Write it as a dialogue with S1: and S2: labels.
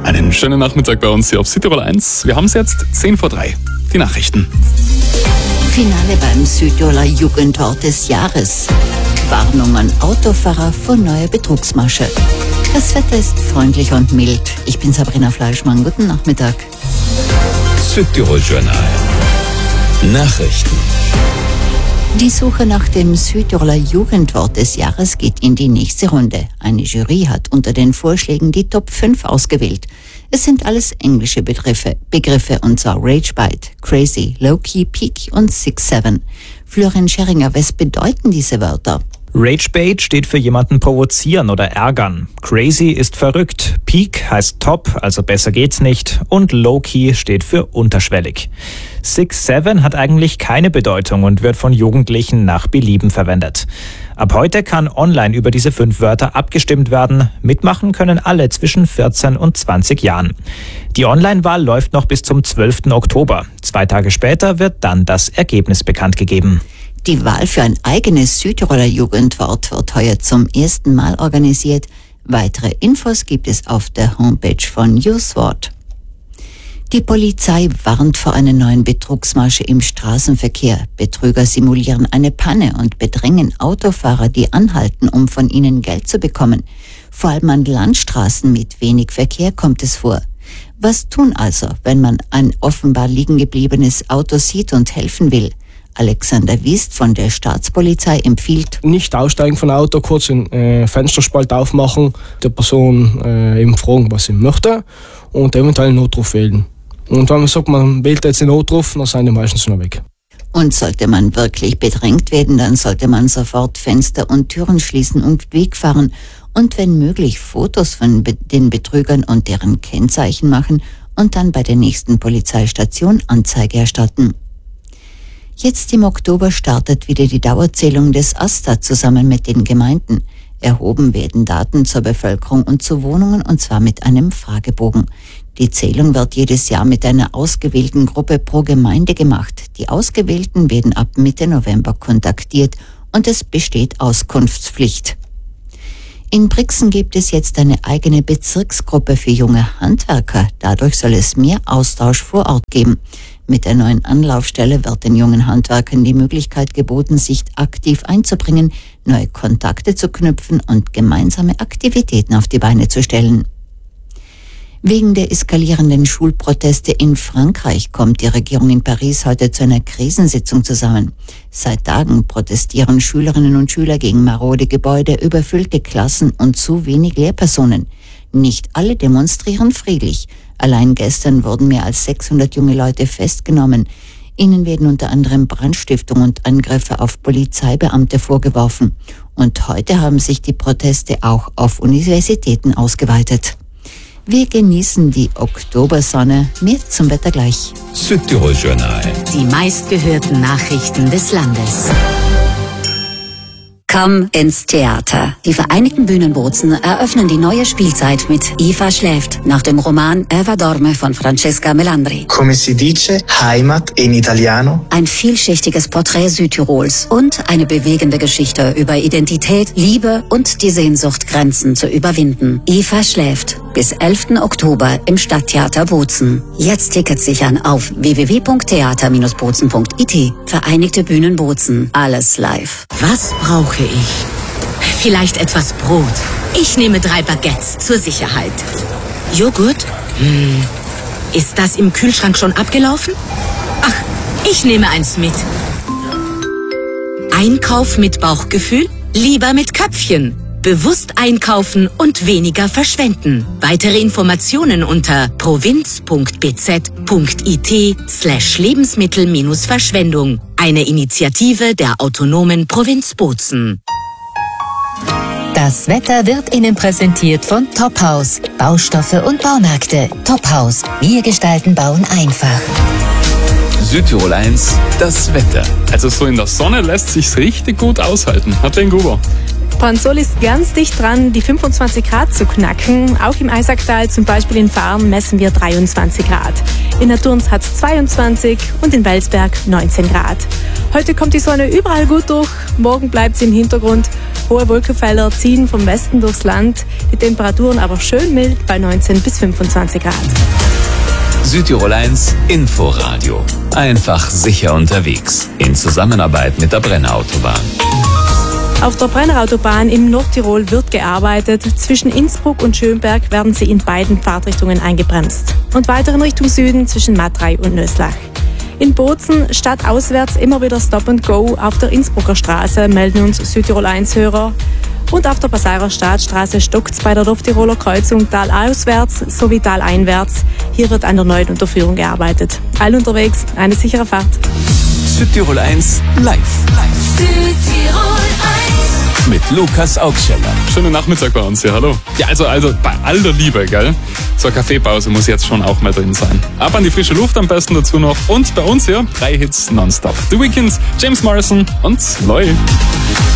S1: Einen schönen Nachmittag bei uns hier auf Südtirol 1. Wir haben es jetzt 10:03. Die Nachrichten.
S2: Finale beim Südtiroler Jugendwort des Jahres. Warnung an Autofahrer vor neuer Betrugsmasche. Das Wetter ist freundlich und mild. Ich bin Sabrina Fleischmann. Guten Nachmittag.
S3: Südtirol Journal. Nachrichten.
S2: Die Suche nach dem Südtiroler Jugendwort des Jahres geht in die nächste Runde. Eine Jury hat unter den Vorschlägen die Top 5 ausgewählt. Es sind alles englische Begriffe und zwar Ragebite, Crazy, Low-Key, Peak und 6-7. Florian Scheringer, was bedeuten diese Wörter?
S4: Ragebait steht für jemanden provozieren oder ärgern. Crazy ist verrückt. Peak heißt top, also besser geht's nicht. Und Low-Key steht für unterschwellig. 6-7 hat eigentlich keine Bedeutung und wird von Jugendlichen nach Belieben verwendet. Ab heute kann online über diese 5 Wörter abgestimmt werden. Mitmachen können alle zwischen 14 und 20 Jahren. Die Online-Wahl läuft noch bis zum 12. Oktober. 2 Tage später wird dann das Ergebnis bekannt gegeben.
S2: Die Wahl für ein eigenes Südtiroler Jugendwort wird heuer zum ersten Mal organisiert. Weitere Infos gibt es auf der Homepage von YouthWort. Die Polizei warnt vor einer neuen Betrugsmasche im Straßenverkehr. Betrüger simulieren eine Panne und bedrängen Autofahrer, die anhalten, um von ihnen Geld zu bekommen. Vor allem an Landstraßen mit wenig Verkehr kommt es vor. Was tun also, wenn man ein offenbar liegen gebliebenes Auto sieht und helfen will? Alexander Wiest von der Staatspolizei empfiehlt:
S5: Nicht aussteigen von Auto, kurz den Fensterspalt aufmachen, der Person eben fragen, was sie möchte und eventuell einen Notruf wählen. Und wenn man sagt, man wählt jetzt den Notruf, dann sind die meistens noch weg.
S2: Und sollte man wirklich bedrängt werden, dann sollte man sofort Fenster und Türen schließen und wegfahren und wenn möglich Fotos von den Betrügern und deren Kennzeichen machen und dann bei der nächsten Polizeistation Anzeige erstatten. Jetzt im Oktober startet wieder die Dauerzählung des AStA zusammen mit den Gemeinden. Erhoben werden Daten zur Bevölkerung und zu Wohnungen und zwar mit einem Fragebogen. Die Zählung wird jedes Jahr mit einer ausgewählten Gruppe pro Gemeinde gemacht. Die Ausgewählten werden ab Mitte November kontaktiert und es besteht Auskunftspflicht. In Brixen gibt es jetzt eine eigene Bezirksgruppe für junge Handwerker. Dadurch soll es mehr Austausch vor Ort geben. Mit der neuen Anlaufstelle wird den jungen Handwerkern die Möglichkeit geboten, sich aktiv einzubringen, neue Kontakte zu knüpfen und gemeinsame Aktivitäten auf die Beine zu stellen. Wegen der eskalierenden Schulproteste in Frankreich kommt die Regierung in Paris heute zu einer Krisensitzung zusammen. Seit Tagen protestieren Schülerinnen und Schüler gegen marode Gebäude, überfüllte Klassen und zu wenig Lehrpersonen. Nicht alle demonstrieren friedlich. Allein gestern wurden mehr als 600 junge Leute festgenommen. Ihnen werden unter anderem Brandstiftung und Angriffe auf Polizeibeamte vorgeworfen. Und heute haben sich die Proteste auch auf Universitäten ausgeweitet. Wir genießen die Oktobersonne. Mehr zum Wetter gleich.
S3: Südtirol Journal.
S6: Die meistgehörten Nachrichten des Landes. Komm ins Theater. Die Vereinigten Bühnen Bozen eröffnen die neue Spielzeit mit Eva schläft, nach dem Roman Eva dorme von Francesca Melandri.
S7: Come si dice, Heimat in Italiano.
S6: Ein vielschichtiges Porträt Südtirols und eine bewegende Geschichte über Identität, Liebe und die Sehnsucht, Grenzen zu überwinden. Eva schläft. Bis 11. Oktober im Stadttheater Bozen. Jetzt Tickets sichern auf www.theater-bozen.it. Vereinigte Bühnen Bozen. Alles live.
S8: Was brauche ich? Vielleicht etwas Brot. Ich nehme 3 Baguettes zur Sicherheit. Joghurt? Ist das im Kühlschrank schon abgelaufen? Ach, ich nehme eins mit. Einkauf mit Bauchgefühl? Lieber mit Köpfchen. Bewusst einkaufen und weniger verschwenden. Weitere Informationen unter provinz.bz.it/Lebensmittel-Verschwendung. Eine Initiative der autonomen Provinz Bozen.
S9: Das Wetter wird Ihnen präsentiert von Tophaus. Baustoffe und Baumärkte. Tophaus. Wir gestalten Bauen einfach.
S1: Südtirol 1, das Wetter. Also so in der Sonne lässt sich's richtig gut aushalten. Madeleine Gruber.
S10: Brandsol ist ganz dicht dran, die 25 Grad zu knacken. Auch im Eisacktal, zum Beispiel in Farm, messen wir 23 Grad. In Naturns hat es 22 und in Welsberg 19 Grad. Heute kommt die Sonne überall gut durch, morgen bleibt sie im Hintergrund Hohe Wolkenfelder ziehen vom Westen durchs Land, die Temperaturen aber schön mild bei 19 bis 25 Grad.
S3: Südtirol 1 Inforadio. Einfach sicher unterwegs. In Zusammenarbeit mit der Brennerautobahn.
S10: Auf der Brennerautobahn im Nordtirol wird gearbeitet. Zwischen Innsbruck und Schönberg werden sie in beiden Fahrtrichtungen eingebremst. Und weiter in Richtung Süden zwischen Matrei und Nöslach. In Bozen stadtauswärts immer wieder Stop and Go auf der Innsbrucker Straße, melden uns Südtirol 1-Hörer. Und auf der Passauer Staatsstraße stockt's bei der Dorftiroler Kreuzung talauswärts sowie taleinwärts. Hier wird an der neuen Unterführung gearbeitet. All unterwegs, eine sichere Fahrt.
S3: Südtirol 1 live.
S11: Südtirol 1
S3: mit Lukas Augsteller.
S1: Schönen Nachmittag bei uns hier, hallo. Ja, also bei all der Liebe, gell? So eine Kaffeepause muss jetzt schon auch mal drin sein. Ab an die frische Luft am besten dazu noch. Und bei uns hier 3 Hits nonstop. The Weeknd, James Morrison und Loy.